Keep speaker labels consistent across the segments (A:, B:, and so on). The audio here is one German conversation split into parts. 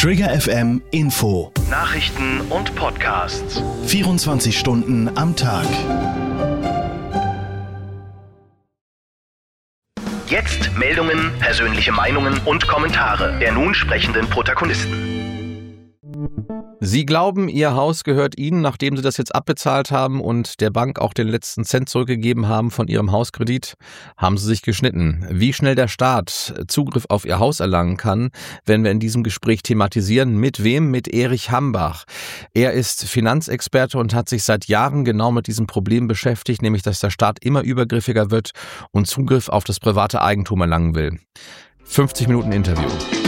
A: Trigger FM Info.
B: Nachrichten und Podcasts.
A: 24 Stunden am Tag.
B: Jetzt Meldungen, persönliche Meinungen und Kommentare der nun sprechenden Protagonisten.
C: Sie glauben, Ihr Haus gehört Ihnen, nachdem Sie das jetzt abbezahlt haben und der Bank auch den letzten Cent zurückgegeben haben von Ihrem Hauskredit, haben Sie sich geschnitten. Wie schnell der Staat Zugriff auf Ihr Haus erlangen kann, werden wir in diesem Gespräch thematisieren. Mit wem? Mit Erich Hambach. Er ist Finanzexperte und hat sich seit Jahren genau mit diesem Problem beschäftigt, nämlich dass der Staat immer übergriffiger wird und Zugriff auf das private Eigentum erlangen will. 50 Minuten Interview.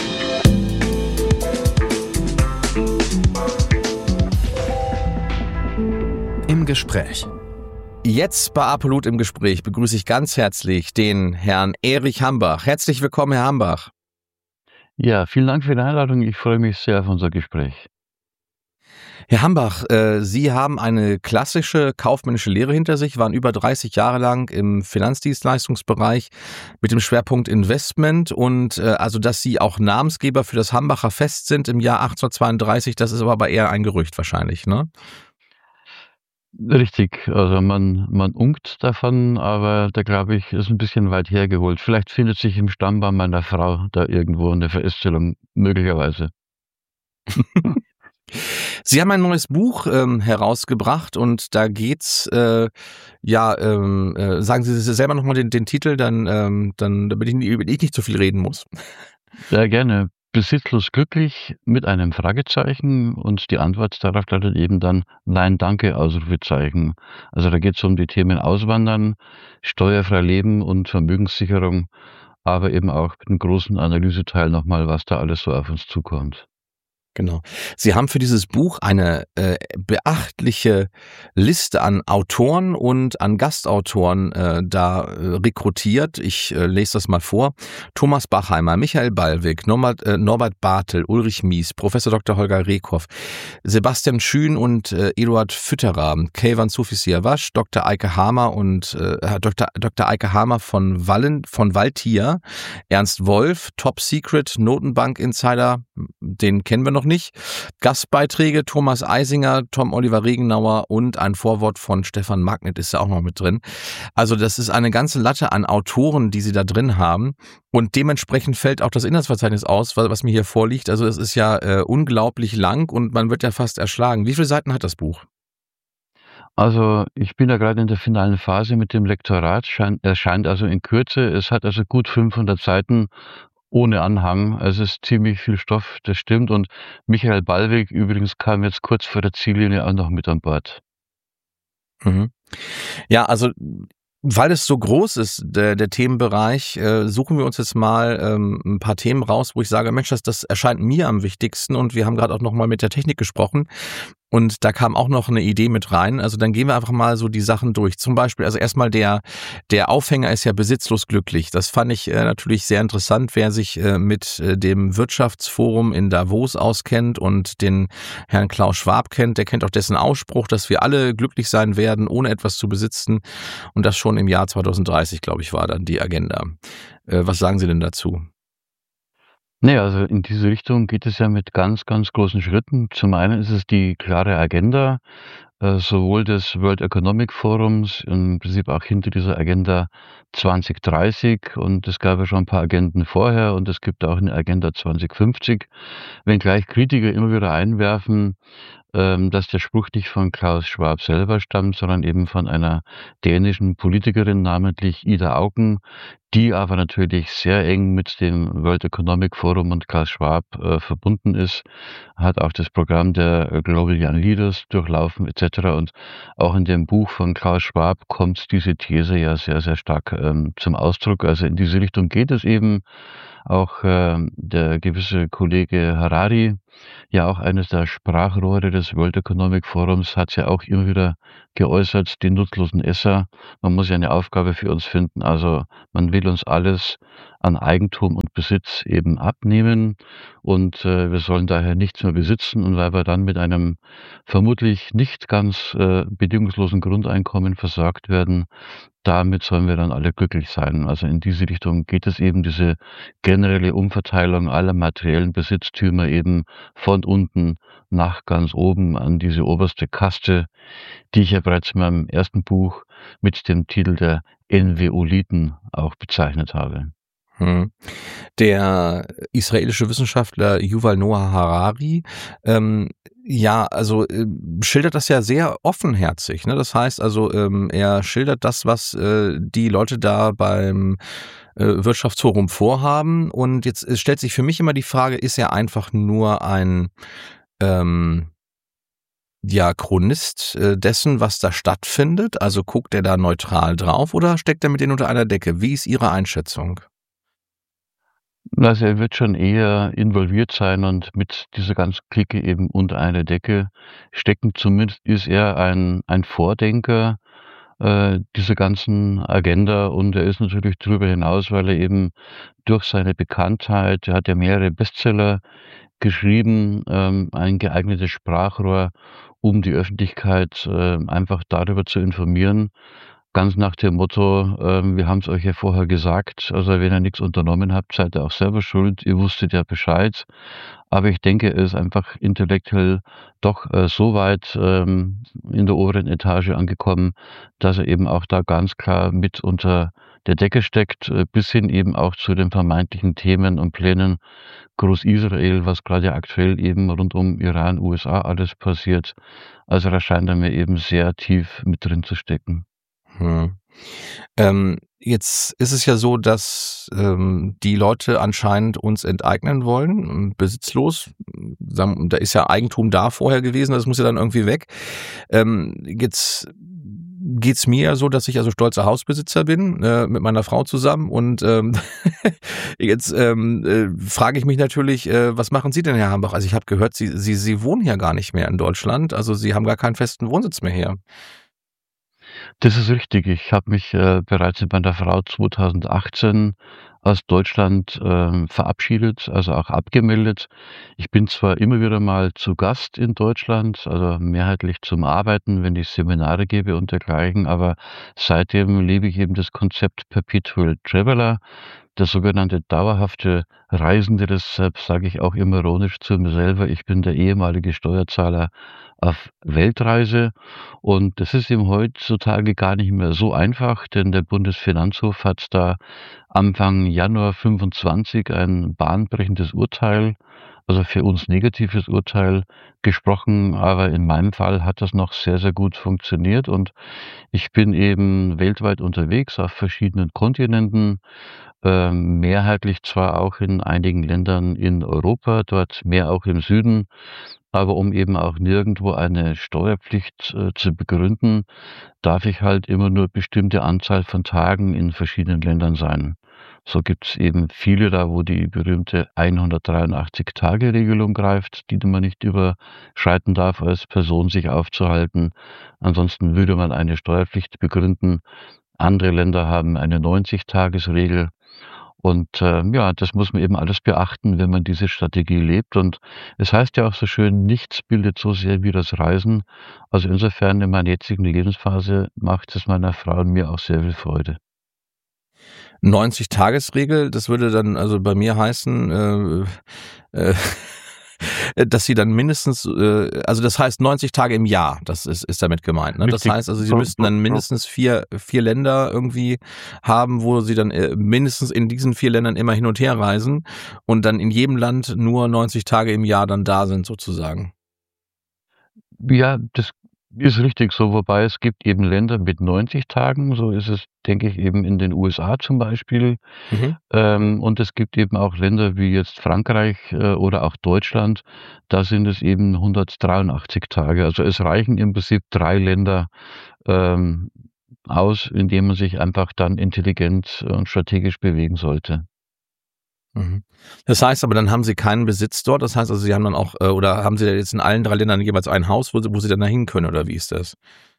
A: Im Gespräch.
C: Jetzt bei Apolut im Gespräch begrüße ich ganz herzlich den Herrn Erich Hambach. Herzlich willkommen, Herr Hambach.
D: Ja, vielen Dank für die Einladung. Ich freue mich sehr auf unser Gespräch.
C: Herr Hambach, Sie haben eine klassische kaufmännische Lehre hinter sich, waren über 30 Jahre lang im Finanzdienstleistungsbereich mit dem Schwerpunkt Investment und also, dass Sie auch Namensgeber für das Hambacher Fest sind im Jahr 1832, das ist aber eher ein Gerücht wahrscheinlich, ne?
D: Richtig, also man unkt davon, aber da glaube ich, ist ein bisschen weit hergeholt. Vielleicht findet sich im Stammbaum meiner Frau da irgendwo eine Verästelung, möglicherweise.
C: Sie haben ein neues Buch herausgebracht und da geht's, sagen Sie selber nochmal den Titel, damit ich nicht so viel reden muss.
D: Sehr gerne. Besitzlos glücklich mit einem Fragezeichen und die Antwort darauf lautet eben dann Nein, danke, Ausrufezeichen. Also da geht es um die Themen Auswandern, steuerfrei leben und Vermögenssicherung, aber eben auch mit einem großen Analyseteil nochmal, was da alles so auf uns zukommt.
C: Genau. Sie haben für dieses Buch eine beachtliche Liste an Autoren und an Gastautoren rekrutiert. Ich lese das mal vor. Thomas Bachheimer, Michael Ballweg, Norbert Bartel, Ulrich Mies, Professor Dr. Holger Rehkopf, Sebastian Schün und Eduard Fütterer, Keyvan Soufis-Siavash, Dr. Eike Hamer und Dr. Eike Hamer von Valtier, Ernst Wolf, Top Secret, Notenbank Insider, den kennen wir noch nicht. Gastbeiträge Thomas Eisinger, Tom Oliver Regenauer und ein Vorwort von Stefan Magnet ist da auch noch mit drin. Also das ist eine ganze Latte an Autoren, die Sie da drin haben und dementsprechend fällt auch das Inhaltsverzeichnis aus, was mir hier vorliegt. Also es ist ja unglaublich lang und man wird ja fast erschlagen. Wie viele Seiten hat das Buch?
D: Also ich bin da gerade in der finalen Phase mit dem Lektorat, erscheint also in Kürze. Es hat also gut 500 Seiten. Ohne Anhang, also es ist ziemlich viel Stoff, das stimmt. Und Michael Ballweg übrigens kam jetzt kurz vor der Ziellinie auch noch mit an Bord.
C: Mhm. Ja, also weil es so groß ist, der Themenbereich, suchen wir uns jetzt mal ein paar Themen raus, wo ich sage, Mensch, das erscheint mir am wichtigsten und wir haben gerade auch noch mal mit der Technik gesprochen. Und da kam auch noch eine Idee mit rein. Also dann gehen wir einfach mal so die Sachen durch. Zum Beispiel, also erstmal der Aufhänger ist ja besitzlos glücklich. Das fand ich natürlich sehr interessant. Wer sich mit dem Wirtschaftsforum in Davos auskennt und den Herrn Klaus Schwab kennt, der kennt auch dessen Ausspruch, dass wir alle glücklich sein werden, ohne etwas zu besitzen. Und das schon im Jahr 2030, glaube ich, war dann die Agenda. Was sagen Sie denn dazu?
D: Ne, also in diese Richtung geht es ja mit ganz, ganz großen Schritten. Zum einen ist es die klare Agenda, sowohl des World Economic Forums, im Prinzip auch hinter dieser Agenda 2030 und es gab ja schon ein paar Agenden vorher und es gibt auch eine Agenda 2050, wenngleich Kritiker immer wieder einwerfen, dass der Spruch nicht von Klaus Schwab selber stammt, sondern eben von einer dänischen Politikerin, namentlich Ida Auken, die aber natürlich sehr eng mit dem World Economic Forum und Klaus Schwab verbunden ist, hat auch das Programm der Global Young Leaders durchlaufen etc. Und auch in dem Buch von Klaus Schwab kommt diese These ja sehr, sehr stark zum Ausdruck. Also in diese Richtung geht es eben. Auch der gewisse Kollege Harari, ja auch eines der Sprachrohre des World Economic Forums, hat ja auch immer wieder geäußert, die nutzlosen Esser. Man muss ja eine Aufgabe für uns finden. Also man will uns alles an Eigentum und Besitz eben abnehmen und wir sollen daher nichts mehr besitzen. Und weil wir dann mit einem vermutlich nicht ganz bedingungslosen Grundeinkommen versorgt werden, damit sollen wir dann alle glücklich sein. Also, in diese Richtung geht es eben, diese generelle Umverteilung aller materiellen Besitztümer eben von unten nach ganz oben an diese oberste Kaste, die ich ja bereits in meinem ersten Buch mit dem Titel der Enveoliten auch bezeichnet habe.
C: Mhm. Der israelische Wissenschaftler Yuval Noah Harari, ja, also, schildert das ja sehr offenherzig, ne? Das heißt also, er schildert das, was, die Leute da beim, Wirtschaftsforum vorhaben. Und jetzt, stellt sich für mich immer die Frage, ist er einfach nur ein, ähm, ja, Chronist, dessen, was da stattfindet? Also, guckt er da neutral drauf oder steckt er mit denen unter einer Decke? Wie ist Ihre Einschätzung?
D: Also, er wird schon eher involviert sein und mit dieser ganzen Clique eben unter einer Decke stecken. Zumindest ist er ein Vordenker, dieser ganzen Agenda, und er ist natürlich darüber hinaus, weil er eben durch seine Bekanntheit, er hat ja mehrere Bestseller geschrieben, ein geeignetes Sprachrohr, um die Öffentlichkeit, einfach darüber zu informieren, ganz nach dem Motto, „Wir haben's euch ja vorher gesagt, also wenn ihr nix unternommen habt, seid ihr auch selber schuld. Ihr wusstet ja Bescheid." Aber ich denke, er ist einfach intellektuell doch, so weit, in der oberen Etage angekommen, dass er eben auch da ganz klar mit unter der Decke steckt, bis hin eben auch zu den vermeintlichen Themen und Plänen Groß-Israel, was gerade aktuell eben rund um Iran, USA alles passiert. Also, da scheint er mir eben sehr tief mit drin zu stecken.
C: Mhm. Jetzt ist es ja so, dass, die Leute anscheinend uns enteignen wollen, besitzlos. Da ist ja Eigentum da vorher gewesen, das muss ja dann irgendwie weg. Jetzt geht's mir ja so, dass ich also stolzer Hausbesitzer bin, mit meiner Frau zusammen, und jetzt frage ich mich natürlich, was machen Sie denn, Herr Hambach? Also ich habe gehört, Sie wohnen ja gar nicht mehr in Deutschland, also Sie haben gar keinen festen Wohnsitz mehr hier.
D: Das ist richtig. Ich habe mich, bereits mit meiner Frau 2018 aus Deutschland, verabschiedet, also auch abgemeldet. Ich bin zwar immer wieder mal zu Gast in Deutschland, also mehrheitlich zum Arbeiten, wenn ich Seminare gebe und dergleichen, aber seitdem lebe ich eben das Konzept Perpetual Traveller, der sogenannte dauerhafte Reisende. Deshalb sage ich auch immer ironisch zu mir selber, ich bin der ehemalige Steuerzahler auf Weltreise. Und das ist eben heutzutage gar nicht mehr so einfach, denn der Bundesfinanzhof hat da Anfang Januar 25 ein bahnbrechendes Urteil, also für uns negatives Urteil, gesprochen. Aber in meinem Fall hat das noch sehr, sehr gut funktioniert, und ich bin eben weltweit unterwegs auf verschiedenen Kontinenten, mehrheitlich zwar auch in einigen Ländern in Europa, dort mehr auch im Süden, aber um eben auch nirgendwo eine Steuerpflicht, zu begründen, darf ich halt immer nur bestimmte Anzahl von Tagen in verschiedenen Ländern sein. So gibt's eben viele da, wo die berühmte 183-Tage-Regelung greift, die man nicht überschreiten darf, als Person sich aufzuhalten. Ansonsten würde man eine Steuerpflicht begründen. Andere Länder haben eine 90-Tages-Regel. Und, ja, das muss man eben alles beachten, wenn man diese Strategie lebt. Und es heißt ja auch so schön: „Nichts bildet so sehr wie das Reisen." Also, insofern in meiner jetzigen Lebensphase macht es meiner Frau und mir auch sehr viel Freude.
C: 90-Tages-Regel, das würde dann also bei mir heißen, äh, dass Sie dann mindestens, also das heißt 90 Tage im Jahr, das ist damit gemeint, ne? Das
D: Richtig.
C: heißt also, Sie müssten dann mindestens vier Länder irgendwie haben, wo Sie dann, mindestens in diesen 4 Ländern immer hin und her reisen und dann in jedem Land nur 90 Tage im Jahr dann da sind sozusagen.
D: Ja, das ist richtig so, wobei es gibt eben Länder mit 90 Tagen, so ist es, denke ich, eben in den USA zum Beispiel.
C: Mhm.
D: Und es gibt eben auch Länder wie jetzt Frankreich, oder auch Deutschland, da sind es eben 183 Tage. Also, es reichen im Prinzip 3 Länder, ähm, aus, in denen man sich einfach dann intelligent und strategisch bewegen sollte.
C: Mhm. Das heißt aber, dann haben Sie keinen Besitz dort? Das heißt also, Sie haben dann auch, oder haben Sie da jetzt in allen 3 Ländern jeweils ein Haus, wo Sie dann dahin können, oder wie ist das?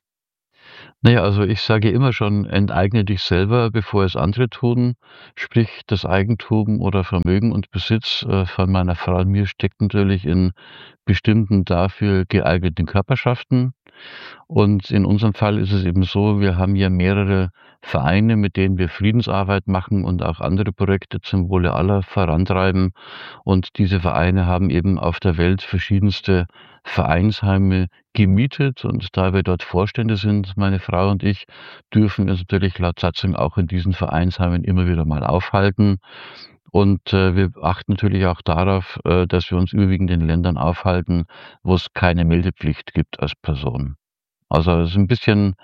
D: Na ja, also ich sage immer schon: „Enteigne dich selber, bevor es andere tun." Sprich, das Eigentum oder Vermögen und Besitz, von meiner Frau und mir steckt natürlich in bestimmten dafür geeigneten Körperschaften. Und in unserem Fall ist es eben so, wir haben ja mehrere Vereine, mit denen wir Friedensarbeit machen und auch andere Projekte zum Wohle aller vorantreiben. Und diese Vereine haben eben auf der Welt verschiedenste Vereinsheime gemietet. Und da wir dort Vorstände sind, meine Frau und ich, dürfen wir uns natürlich laut Satzung auch in diesen Vereinsheimen immer wieder mal aufhalten. Und wir achten natürlich auch darauf, dass wir uns überwiegend in Ländern aufhalten, wo es keine Meldepflicht gibt als Person. Also, es ist ein bisschen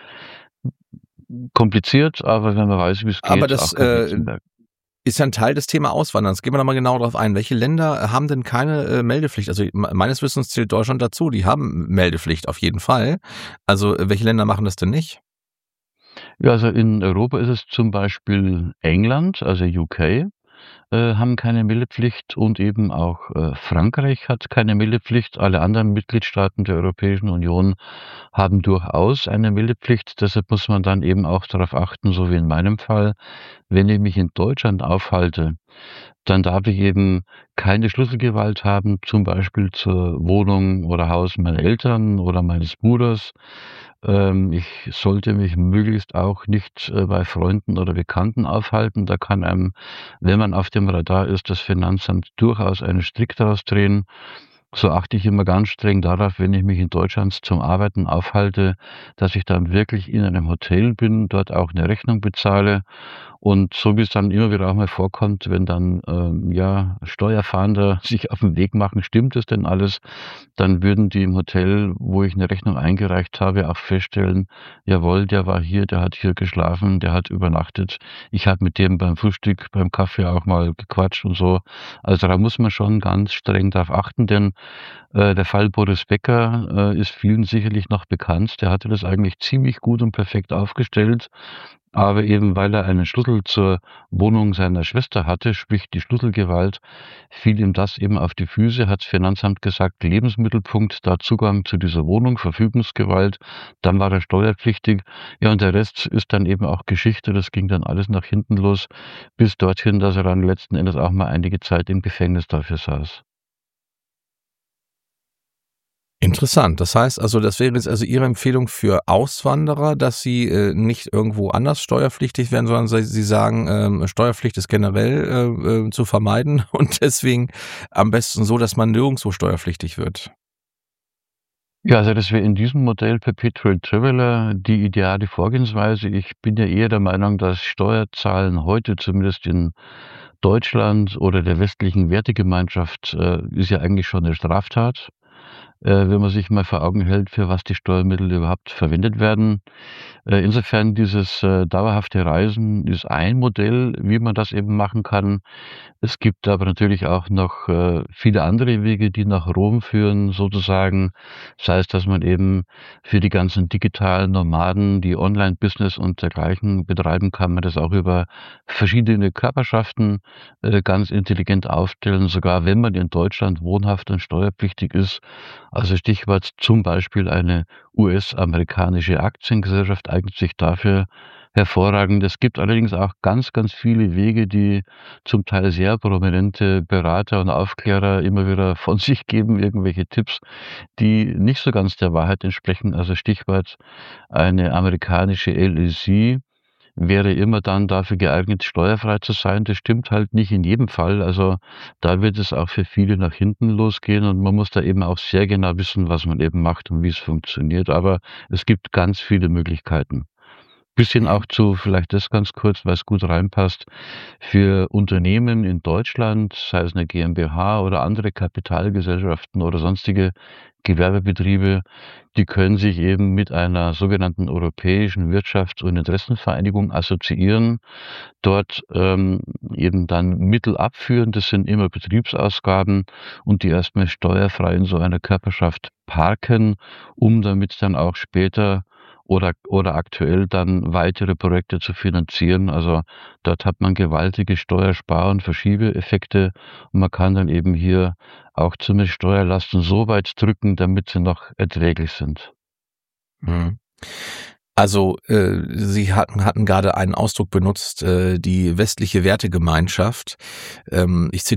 D: kompliziert, aber wenn man weiß, wie es
C: Aber
D: geht,
C: das
D: auch kein Hexenwerk.
C: ist ja ein Teil des Thema Auswanderns. Gehen wir da mal genau drauf ein. Welche Länder haben denn keine Meldepflicht? Also meines Wissens zählt Deutschland dazu. Die haben Meldepflicht auf jeden Fall. Also welche Länder machen das denn nicht?
D: Ja, also in Europa ist es zum Beispiel England, also UK, haben keine Meldepflicht und eben auch, Frankreich hat keine Meldepflicht. Alle anderen Mitgliedstaaten der Europäischen Union haben durchaus eine Meldepflicht. Deshalb muss man dann eben auch darauf achten, so wie in meinem Fall, wenn ich mich in Deutschland aufhalte, dann darf ich eben keine Schlüsselgewalt haben, zum Beispiel zur Wohnung oder Haus meiner Eltern oder meines Bruders. Ich sollte mich möglichst auch nicht, bei Freunden oder Bekannten aufhalten. Da kann einem, wenn man auf dem Radar ist, das Finanzamt durchaus einen Strick daraus drehen. So achte ich immer ganz streng darauf, wenn ich mich in Deutschland zum Arbeiten aufhalte, dass ich dann wirklich in einem Hotel bin, dort auch eine Rechnung bezahle. Und so wie es dann immer wieder auch mal vorkommt, wenn dann, ja, Steuerfahnder sich auf den Weg machen: „Stimmt das denn alles?“ Dann würden die im Hotel, wo ich eine Rechnung eingereicht habe, auch feststellen: „Jawohl, der war hier, der hat hier geschlafen, der hat übernachtet. Ich habe mit dem beim Frühstück, beim Kaffee auch mal gequatscht“ und so. Also, da muss man schon ganz streng drauf achten, denn, der Fall Boris Becker, ist vielen sicherlich noch bekannt. Der hatte das eigentlich ziemlich gut und perfekt aufgestellt. Aber eben weil er einen Schlüssel zur Wohnung seiner Schwester hatte, sprich die Schlüsselgewalt, fiel ihm das eben auf die Füße, hat's Finanzamt gesagt, Lebensmittelpunkt, da Zugang zu dieser Wohnung, Verfügungsgewalt, dann war er steuerpflichtig. Ja, und der Rest ist dann eben auch Geschichte, das ging dann alles nach hinten los, bis dorthin, dass er dann letzten Endes auch mal einige Zeit im Gefängnis dafür saß.
C: Interessant. Das heißt also, das wäre jetzt also Ihre Empfehlung für Auswanderer, dass sie nicht irgendwo anders steuerpflichtig werden, sondern sie sagen, Steuerpflicht ist generell zu vermeiden und deswegen am besten so, dass man nirgendwo steuerpflichtig wird.
D: Ja, also das wäre in diesem Modell Perpetual Traveller die ideale Vorgehensweise. Ich bin ja eher der Meinung, dass Steuerzahlen heute zumindest in Deutschland oder der westlichen Wertegemeinschaft, ist ja eigentlich schon eine Straftat, wenn man sich mal vor Augen hält, für was die Steuermittel überhaupt verwendet werden. Insofern dieses, dauerhafte Reisen ist ein Modell, wie man das eben machen kann. Es gibt aber natürlich auch noch, viele andere Wege, die nach Rom führen sozusagen. Sei es, dass man eben für die ganzen digitalen Nomaden, die Online-Business und dergleichen betreiben, kann man das auch über verschiedene Körperschaften, ganz intelligent aufstellen, sogar wenn man in Deutschland wohnhaft und steuerpflichtig ist. Also Stichwort zum Beispiel eine US-amerikanische Aktiengesellschaft eignet sich dafür hervorragend. Es gibt allerdings auch ganz, ganz viele Wege, die zum Teil sehr prominente Berater und Aufklärer immer wieder von sich geben, irgendwelche Tipps, die nicht so ganz der Wahrheit entsprechen. Also Stichwort eine amerikanische LLC wäre immer dann dafür geeignet, steuerfrei zu sein. Das stimmt halt nicht in jedem Fall. Also da wird es auch für viele nach hinten losgehen und man muss da eben auch sehr genau wissen, was man eben macht und wie es funktioniert. Aber es gibt ganz viele Möglichkeiten. Bis hin auch zu, vielleicht das ganz kurz, weil's gut reinpasst, für Unternehmen in Deutschland, sei es 'ne GmbH oder andere Kapitalgesellschaften oder sonstige Gewerbebetriebe, die können sich eben mit einer sogenannten Europäischen Wirtschafts- und Interessenvereinigung assoziieren, dort, eben dann Mittel abführen. Das sind immer Betriebsausgaben und die erstmal steuerfrei in so einer Körperschaft parken, um damit dann auch später oder aktuell dann weitere Projekte zu finanzieren. Also, dort hat man gewaltige Steuerspar- und Verschiebeeffekte und man kann dann eben hier auch zumindest Steuerlasten so weit drücken, damit sie noch erträglich sind.
C: Mhm. Also, Sie hatten gerade einen Ausdruck benutzt, die westliche Wertegemeinschaft. Ich